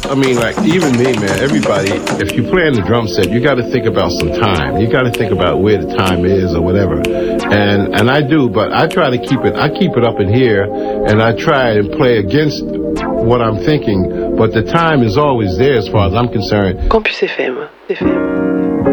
I mean, like, even me, man, everybody, if you play on the drum set, you got to think about some time. You got to think about where the time is or whatever. And I do, but I try to keep it up in here, and I try and play against what I'm thinking, but the time is always there as far as I'm concerned. Campus FM.